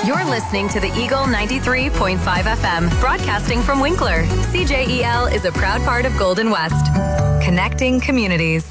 You're listening to the Eagle 93.5 FM, broadcasting from Winkler. CJEL is a proud part of Golden West, connecting communities.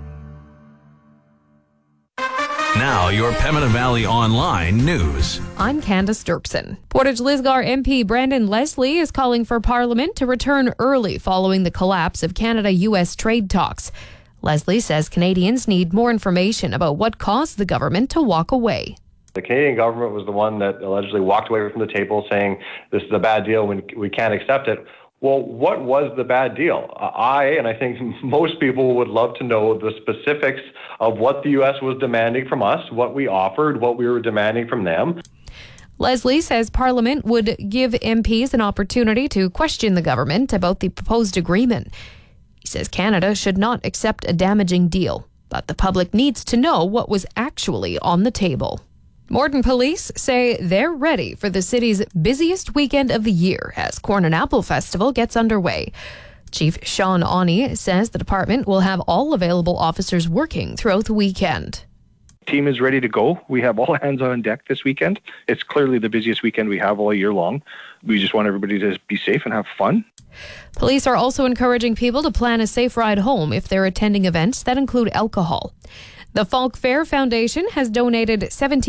Now, your Pembina Valley Online news. I'm Candace Dirksen. Portage Lisgar MP Brandon Leslie is calling for Parliament to return early following the collapse of Canada-US trade talks. Leslie says Canadians need more information about what caused the government to walk away. The Canadian government was the one that allegedly walked away from the table saying this is a bad deal when we can't accept it. Well, what was the bad deal? And I think most people would love to know the specifics of what the U.S. was demanding from us, what we offered, what we were demanding from them. Leslie says Parliament would give MPs an opportunity to question the government about the proposed agreement. He says Canada should not accept a damaging deal, but the public needs to know what was actually on the table. Morden police say they're ready for the city's busiest weekend of the year as Corn and Apple Festival gets underway. Chief Sean Awney says the department will have all available officers working throughout the weekend. Team is ready to go. We have all hands on deck this weekend. It's clearly the busiest weekend we have all year long. We just want everybody to be safe and have fun. Police are also encouraging people to plan a safe ride home if they're attending events that include alcohol. The Falk Fair Foundation has donated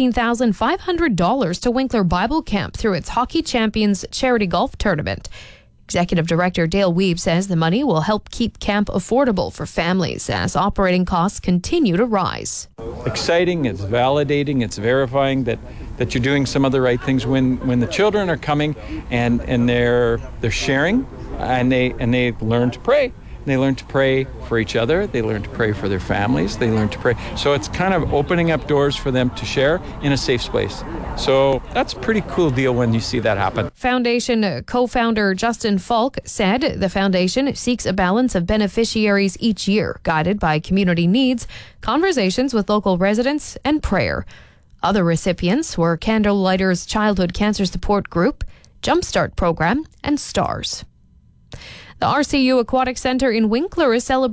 $17,500 to Winkler Bible Camp through its Hockey Champions charity golf tournament. Executive Director Dale Weeb says the money will help keep camp affordable for families as operating costs continue to rise. Exciting, it's validating, it's verifying that you're doing some of the right things when the children are coming and they're sharing and they learn to pray. They learn to pray for each other. They learn to pray for their families. They learn to pray. So it's kind of opening up doors for them to share in a safe space. So that's a pretty cool deal when you see that happen. Foundation co-founder Justin Falk said the foundation seeks a balance of beneficiaries each year, guided by community needs, conversations with local residents, and prayer. Other recipients were Candlelighters Childhood Cancer Support Group, Jumpstart Program, and STARS. The RCU Aquatic Centre in Winkler is celebrating